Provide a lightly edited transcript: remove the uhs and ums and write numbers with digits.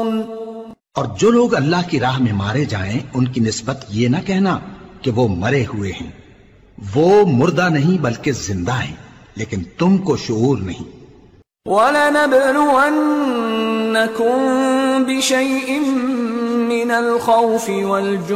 और जो लोग अल्लाह की राह में मारे जाएं, उनकी निस्बत ये ना कहना कि वो मरे हुए हैं। वो मुर्दा नहीं बल्कि जिंदा हैं, लेकिन तुमको शऊर नहीं। वलनब्लुवन्नकुम बिशैइन मिनल खौफि वल